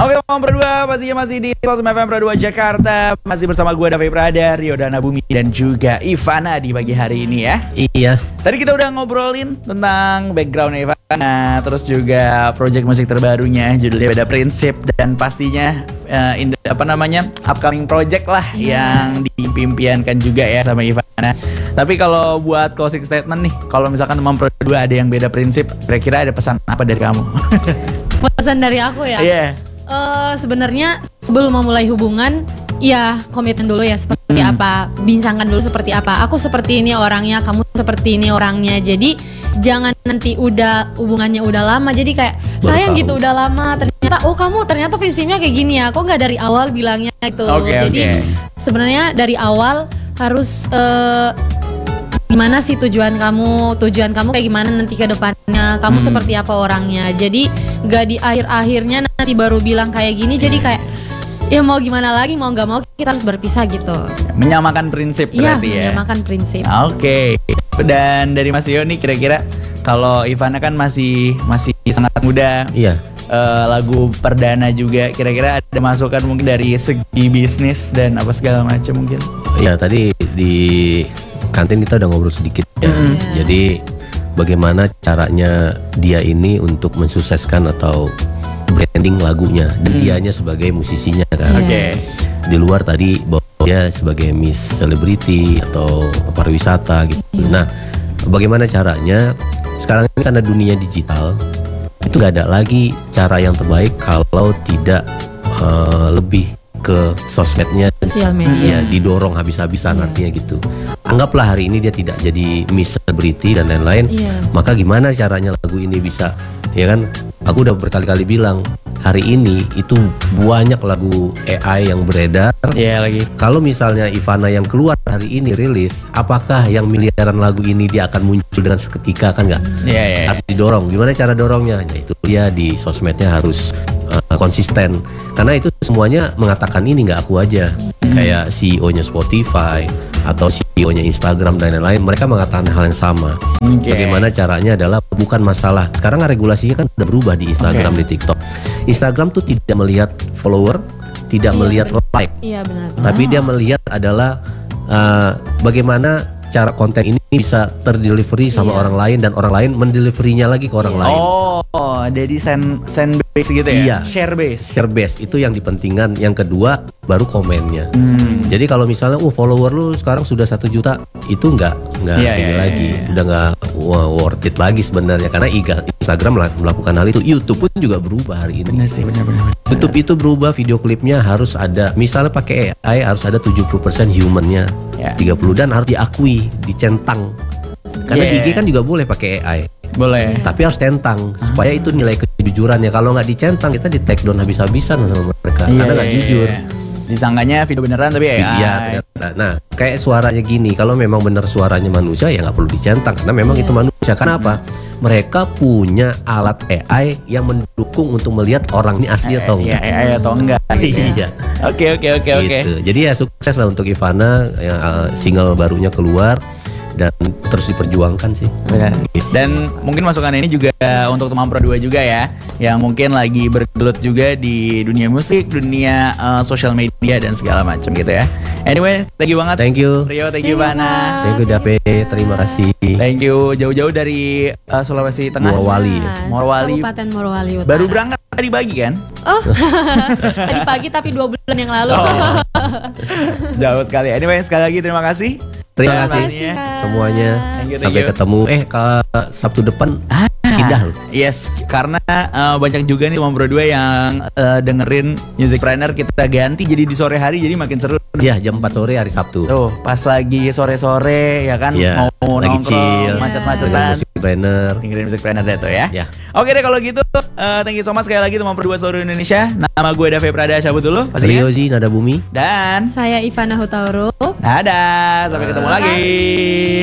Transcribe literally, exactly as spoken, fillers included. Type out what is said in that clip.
Oke, teman berdua pastinya masih di seratus F M Pradua Jakarta. Masih bersama gue Davi Prada, Rio Dana Bumi, dan juga Ivana di pagi hari ini ya. Iya. Tadi kita udah ngobrolin tentang background Ivana, terus juga project musik terbarunya judulnya Beda Prinsip, dan pastinya uh, in the, apa namanya upcoming project lah yang diimpiankan juga ya sama Ivana. Tapi kalau buat closing statement nih, kalau misalkan teman berdua ada yang beda prinsip, kira-kira ada pesan apa dari kamu? Pesan dari aku ya. Iya. Yeah. Uh, sebenarnya sebelum memulai hubungan, ya komitmen dulu ya seperti Hmm. apa, bincangkan dulu seperti apa. Aku seperti ini orangnya, kamu seperti ini orangnya. Jadi jangan nanti udah hubungannya udah lama, jadi kayak Baru sayang tahu. gitu udah lama. Ternyata oh kamu ternyata prinsipnya kayak gini ya. Kok nggak dari awal bilangnya gitu. Oke, Jadi oke. sebenarnya dari awal harus uh, gimana sih tujuan kamu, tujuan kamu kayak gimana nanti ke depannya, kamu Hmm. seperti apa orangnya. Jadi gak di akhir-akhirnya nanti baru bilang kayak gini, jadi kayak ya mau gimana lagi, mau gak mau kita harus berpisah gitu. Menyamakan prinsip Iya, berarti ya. menyamakan prinsip. Oke. Dan dari Mas Rio nih, kira-kira kalau Ivana kan masih masih sangat muda, Iya. eh, lagu perdana juga, kira-kira ada masukan mungkin dari segi bisnis dan apa segala macam mungkin. Iya, tadi di kantin kita udah ngobrol sedikit ya. Mm. Jadi bagaimana caranya dia ini untuk mensukseskan atau branding lagunya dan Mm. dianya sebagai musisinya kan. Iya. Oke. Di luar tadi bahwa dia sebagai Miss Celebrity atau pariwisata gitu. Iya. Nah, bagaimana caranya? Sekarang ini karena dunia digital, itu gak ada lagi cara yang terbaik kalau tidak eh, lebih ke sosmednya, Sosial media. ya didorong habis-habisan. Iya. Artinya gitu. Anggaplah hari ini dia tidak jadi Miss Celebrity dan lain-lain, Iya. maka gimana caranya lagu ini bisa, ya kan? Aku udah berkali-kali bilang, hari ini itu banyak lagu A I yang beredar. Iya lagi. Kalau misalnya Ivana yang keluar hari ini rilis, apakah yang miliaran lagu ini dia akan muncul dengan seketika, kan nggak? Iya iya. Harus didorong. Gimana cara dorongnya? Ya itu dia di sosmednya harus uh, konsisten. Karena itu semuanya mengatakan ini, nggak aku aja. Kayak C E O-nya Spotify atau C E O-nya Instagram dan lain-lain, mereka mengatakan hal yang sama. Oke. Bagaimana caranya adalah bukan masalah. Sekarang regulasinya kan udah berubah di Instagram, Oke. di TikTok. Instagram tuh tidak melihat follower, tidak Iya, melihat benar. like, Iya benar. tapi Ah. dia melihat adalah uh, bagaimana cara konten ini bisa terdelivery sama Iya. orang lain dan orang lain mendeliverinya lagi ke orang Iya. lain. Oh, jadi send send base gitu ya? Iya. Share base. Share base itu yang dipentingkan. Yang kedua baru komennya. Hmm. Jadi kalau misalnya, uh follower lu sekarang sudah satu juta, itu nggak nggak Iya, ini iya, lagi, iya, iya. udah nggak wah, worth it lagi sebenarnya, karena Iga- Instagram mela- melakukan hal itu. YouTube pun juga berubah hari ini. Bener sih, bener-bener. YouTube itu berubah, video klipnya harus ada, misalnya pakai A I harus ada tujuh puluh persen humannya, Ya. tiga puluh dan harus diakui, dicentang. Karena Yeah. I G kan juga boleh pakai A I, Boleh. tapi harus centang supaya itu nilai kejujurannya. Kalau nggak dicentang, kita di take down habis-habisan sama mereka Iya, karena nggak iya, jujur. iya. Disangkanya video beneran tapi ya. Iya, ternyata. Nah, kayak suaranya gini, kalau memang benar suaranya manusia ya nggak perlu dicentang karena memang Iya. itu manusia. Kenapa? Mereka punya alat A I yang mendukung untuk melihat orang ini asli atau Iya, enggak. iya, iya, atau enggak. gitu ya. Iya. Oke, oke, oke, oke. Gitu. Jadi ya sukses lah untuk Ivana, ya, uh, single barunya keluar dan terus diperjuangkan sih. Benar. Dan mungkin masukan ini juga untuk teman Pro dua juga ya, yang mungkin lagi bergelut juga di dunia musik, dunia uh, sosial media dan segala macam gitu ya. Anyway, thank you banget. Thank you. Rio, thank you Thank you, Ivana. Kak. Thank you Dape, terima kasih. Thank you jauh-jauh dari uh, Sulawesi Tengah. Morowali. Yes, Morowali. Kabupaten Morowali Utara. Baru berangkat tadi pagi kan? Oh, tadi pagi tapi dua bulan yang lalu. Oh. Jauh sekali. Anyway, sekali lagi terima kasih. Terima Terima kasih kasih, Kak. semuanya. Thank you, thank Sampai you. ketemu. Eh, ke Sabtu depan Ah, pindah loh. yes, karena uh, banyak juga nih teman Pro dua yang uh, dengerin Music Planner kita ganti jadi di sore hari, jadi makin seru. Ya, jam empat sore hari Sabtu. Tuh, pas lagi sore-sore ya kan, Iya, mau lagi nongkrong, chill. macet-macetan, Dengan musik trainer. dengerin Music Planner deh tuh ya. Ya. Oke deh kalau gitu, uh, thank you so much sekali lagi teman Pro dua seluruh Indonesia. Nama gue Davi Prada, cabut dulu pastinya. Rio Zi, Nada Bumi. Dan Saya Ivana Hutauruk. dadah, sampai ketemu Terima lagi. kasih.